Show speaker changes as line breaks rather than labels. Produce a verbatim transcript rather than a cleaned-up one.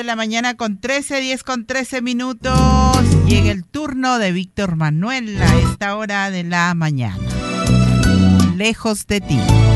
la mañana con trece, diez con trece minutos. Llega el turno de Víctor Manuel a esta hora de la mañana. Lejos de ti.